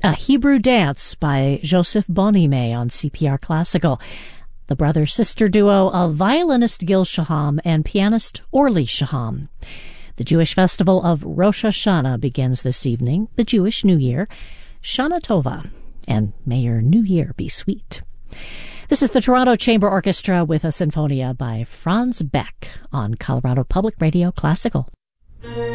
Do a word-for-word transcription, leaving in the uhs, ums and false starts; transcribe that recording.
A Hebrew Dance by Joseph Bonime on C P R Classical. The brother-sister duo of violinist Gil Shaham and pianist Orly Shaham. The Jewish festival of Rosh Hashanah begins this evening, the Jewish New Year. Shana Tova, and may your New Year be sweet. This is the Toronto Chamber Orchestra with a Sinfonia by Franz Beck on Colorado Public Radio Classical.